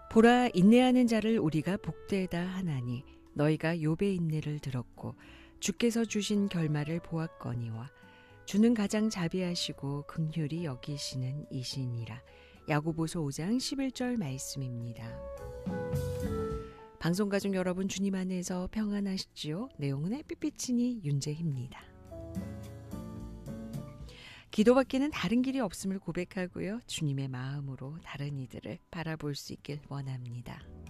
보라, 인내하는 자를 우리가 복되다 하나니 너희가 욥의 인내를 들었고 주께서 주신 결말을 보았거니와 주는 가장 자비하시고 긍휼히 여기시는 이시니라. 야고보서 5장 11절 말씀입니다. 방송가족 여러분, 주님 안에서 평안하시지요? 내용은 햇빛비치니 윤재희입니다. 기도밖에는 다른 길이 없음을 고백하고요. 주님의 마음으로 다른 이들을 바라볼 수 있길 원합니다.